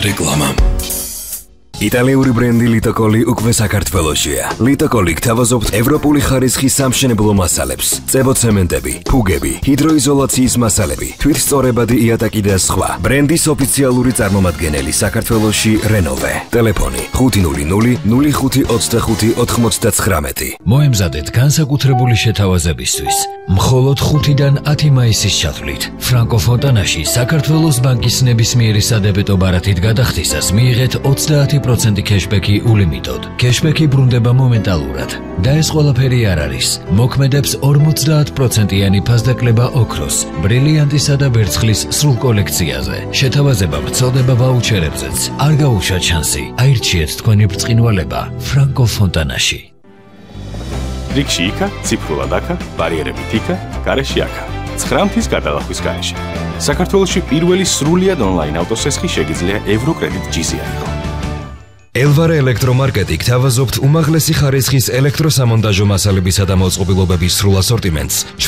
რეკლამა. იტალიური ბრენდი ლიტოკოლი უკვე საქართველოშია. ლიტოკოლი გთავაზობთ ევროპული ხარისხის სამშენებლო მასალებს, წებოცემენტები, ფუგები, ჰიდროიზოლაციის მასალები, თვითსწორებადი იატაკი და სხვა. ბრენდის ოფიციალური წარმომადგენელი საქართველოში რენოვე. ტელეფონი 500-0525-89. მოემზადეთ განსაკუთრებული შეთავაზებისთვის. მხოლოდ 5-დან 10 მაისის ჩათვლით. ფრანკო ფონტანაში საქართველოს ბანკის ნებისმიერი სადებეტო ბარათით გადახდისას მიიღეთ 30% кэшბექი ულიმიტოდ. кэшბექი ბრუნდება მომენტალურად და ეს ყველაფერი არ არის. მოქმედებს 50%-იანი ფასდაკლება ოქროს, ბრილიანტისა და ვერცხლის სრულ კოლექციაზე. შეთავაზება ვრცელდება ვაუჩერებზეც. არ გაუშვათ შანსი. აირჩიეთ თქვენი ბრწყინვალება ფრანკო ფონტანაში. რიგში იქა, ციფრულად აქა, ბარიერებით იქა, გარეში აქა. 9 მთის გადალახვის გარეშე. საქართველოში პირველი სრულიად ონლაინ ავტოსესხი შეგიძლია ევროკრედიტ ჯიზი აიღო. ელვარე ელექტრომარკეტი გთავაზობთ უმაღლესი ხარისხის ელექტროსამონტაჟო მასალებისა და მოწყობილობების სრულ ასორტიმენტს.